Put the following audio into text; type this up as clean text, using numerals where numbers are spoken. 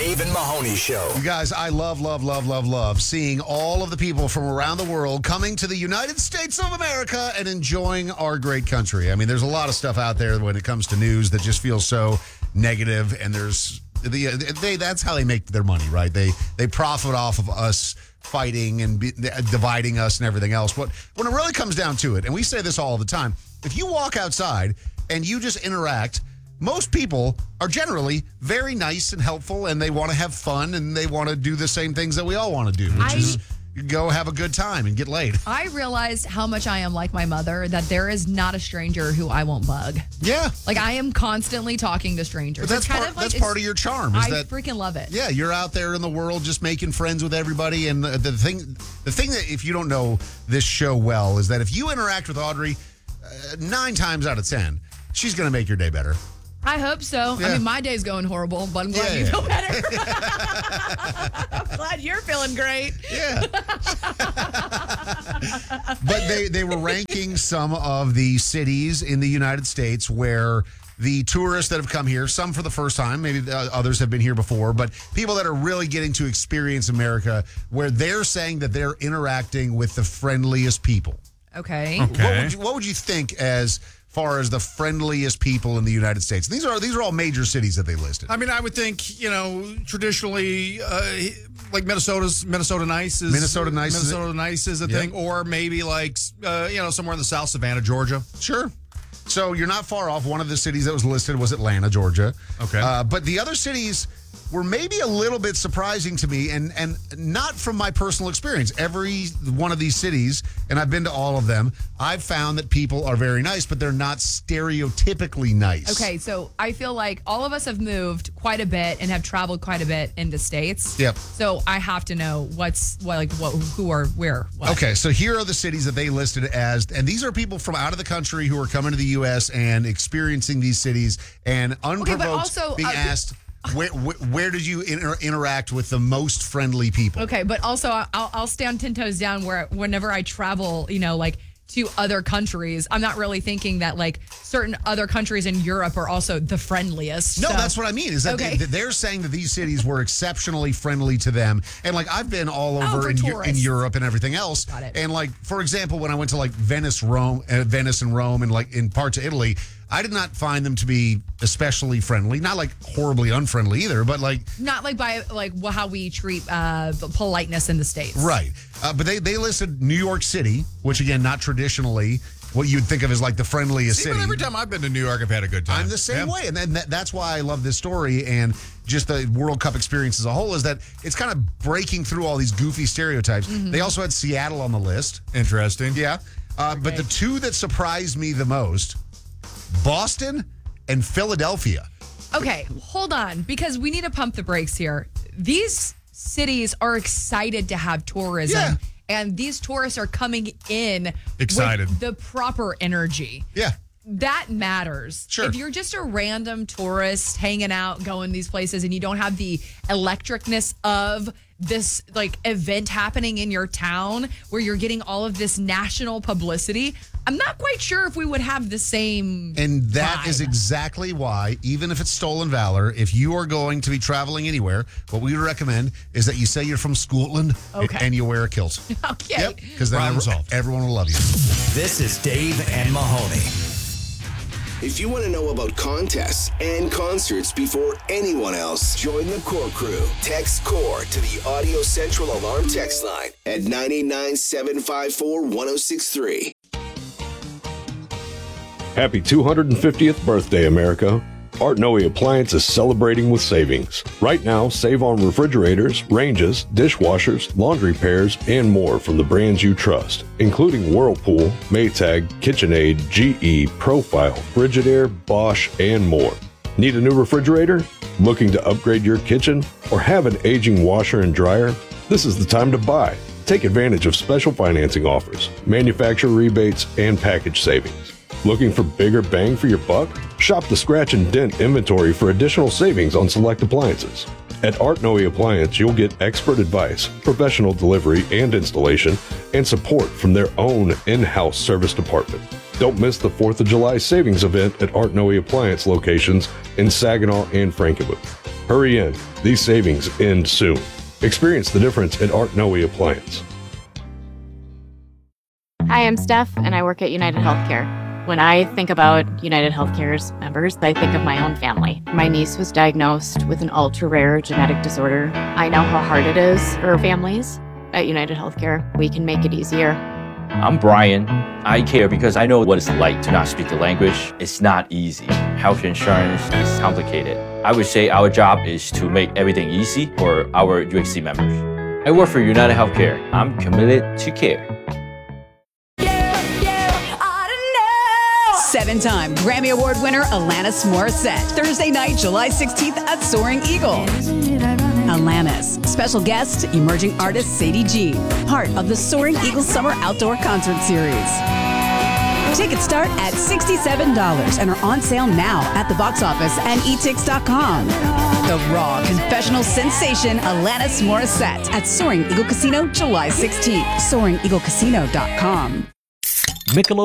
Dave and Mahoney Show. You guys, I love seeing all of the people from around the world coming to the United States of America and enjoying our great country. I mean, there's a lot of stuff out there when it comes to news that just feels so negative, and that's how they make their money, right? They profit off of us fighting and dividing us and everything else. But when it really comes down to it, and we say this all the time, if you walk outside and you just interact, most people are generally very nice and helpful, and they want to have fun, and they want to do the same things that we all want to do, which is go have a good time and get laid. I realized how much I am like my mother, that there is not a stranger who I won't bug. Yeah. Like, I am constantly talking to strangers. But that's part of your charm. I freaking love it. Yeah, you're out there in the world just making friends with everybody. And the thing that, if you don't know this show well, is that if you interact with Audrey 9 times out of 10, she's going to make your day better. I hope so. Yeah. I mean, my day's going horrible, but I'm glad you feel better. I'm glad you're feeling great. Yeah. But they were ranking some of the cities in the United States where the tourists that have come here, some for the first time, maybe others have been here before, but people that are really getting to experience America, where they're saying that they're interacting with the friendliest people. Okay. What would you think as far as the friendliest people in the United States? These are all major cities that they listed. I mean, I would think, traditionally, like Minnesota nice is a thing, or maybe like somewhere in the South, Savannah, Georgia. Sure. So you're not far off. One of the cities that was listed was Atlanta, Georgia. Okay. But the other cities were maybe a little bit surprising to me, and not from my personal experience. Every one of these cities, and I've been to all of them, I've found that people are very nice, but they're not stereotypically nice. Okay, so I feel like all of us have moved quite a bit and have traveled quite a bit in the States. Yep. So I have to know who or where. What. Okay, so here are the cities that they listed as, and these are people from out of the country who are coming to the U.S. and experiencing these cities, and unprovoked being asked, where did you interact with the most friendly people? Okay, but also I'll stand 10 toes down whenever I travel, to other countries, I'm not really thinking that like certain other countries in Europe are also the friendliest. No, that's what I mean. Is that they're saying that these cities were exceptionally friendly to them, and like I've been all over in Europe and everything else. Got it. And like for example, when I went to like Venice and Rome, and like in parts of Italy, I did not find them to be especially friendly. Not like horribly unfriendly either, but like not like by like how we treat politeness in the States. Right. But they listed New York City, which again, not traditionally what you'd think of as like the friendliest city. But every time I've been to New York, I've had a good time. I'm the same way. And then that's why I love this story and just the World Cup experience as a whole, is that it's kind of breaking through all these goofy stereotypes. Mm-hmm. They also had Seattle on the list. Interesting. Yeah. But the two that surprised me the most, Boston and Philadelphia. Okay, hold on, because we need to pump the brakes here. These cities are excited to have tourism, and these tourists are coming in excited with the proper energy. Yeah. That matters. Sure. If you're just a random tourist hanging out, going these places, and you don't have the electricness of this like event happening in your town where you're getting all of this national publicity, I'm not quite sure if we would have the same And that vibe. is exactly why, even if it's stolen valor, if you are going to be traveling anywhere, what we recommend is that you say you're from Scotland and you wear a kilt. Okay. Yep, because then everyone will love you. This is Dave and Mahoney. If you want to know about contests and concerts before anyone else, join the Core Crew. Text CORE to the Audio Central Alarm text line at 989-754-1063. Happy 250th birthday, America. Art Noe Appliance is celebrating with savings. Right now, save on refrigerators, ranges, dishwashers, laundry pairs, and more from the brands you trust, including Whirlpool, Maytag, KitchenAid, GE, Profile, Frigidaire, Bosch, and more. Need a new refrigerator? Looking to upgrade your kitchen? Or have an aging washer and dryer? This is the time to buy. Take advantage of special financing offers, manufacturer rebates, and package savings. Looking for bigger bang for your buck? Shop the Scratch and Dent inventory for additional savings on select appliances. At Art Noe Appliance, you'll get expert advice, professional delivery and installation, and support from their own in-house service department. Don't miss the 4th of July savings event at Art Noe Appliance locations in Saginaw and Frankenmuth. Hurry in. These savings end soon. Experience the difference at Art Noe Appliance. Hi, I'm Steph, and I work at United Healthcare. When I think about United Healthcare's members, I think of my own family. My niece was diagnosed with an ultra-rare genetic disorder. I know how hard it is for families. At United Healthcare, we can make it easier. I'm Brian. I care because I know what it's like to not speak the language. It's not easy. Health insurance is complicated. I would say our job is to make everything easy for our UHC members. I work for United Healthcare. I'm committed to care. Seven-time Grammy Award winner Alanis Morissette. Thursday night, July 16th at Soaring Eagle. Alanis. Special guest, emerging artist Sadie G. Part of the Soaring Eagle Summer Outdoor Concert Series. Tickets start at $67 and are on sale now at the box office and etix.com. The raw confessional sensation Alanis Morissette at Soaring Eagle Casino, July 16th. SoaringEagleCasino.com. Michelob